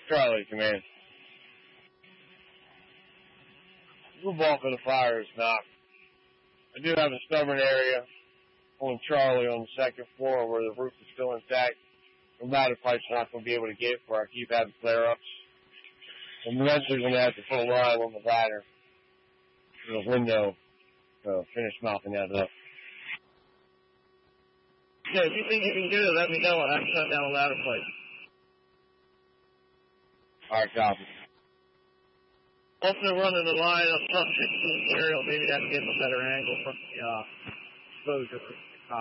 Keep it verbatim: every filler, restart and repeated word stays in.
Charlie, command. The bulk of the fire is knocked. I do have a stubborn area on Charlie on the second floor where the roof is still intact. The ladder pipe's not going to be able to get where I keep having flare-ups. And eventually going to have to put a line on the ladder to the window to finish mopping that up. Yeah, if you think you can do it, let me know and I can shut down the ladder pipe. All right, copy. Also running the line up top sixteen material, maybe that can give a better angle from the uh, exposure.